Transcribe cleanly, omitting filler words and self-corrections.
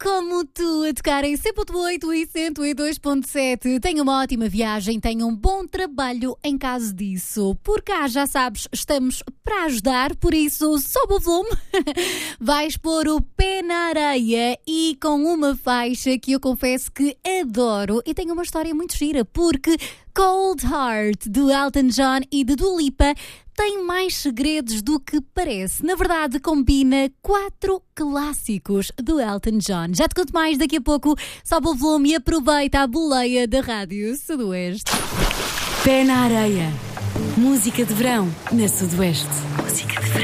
como tu a tocar em 100.8 e 102.7. Tenha uma ótima viagem, tenha um bom trabalho em caso disso. Por cá, já sabes, estamos para ajudar, por isso sobe o volume. Vais pôr o pé na areia e com uma faixa que eu confesso que adoro. E tenho uma história muito gira, porque Cold Heart, do Elton John e de Dua Lipa, tem mais segredos do que parece. Na verdade, combina 4 clássicos do Elton John. Já te conto mais daqui a pouco. Sobe o volume e aproveita a boleia da Rádio Sudoeste. Pé na areia. Música de verão na Sudoeste. Música de verão.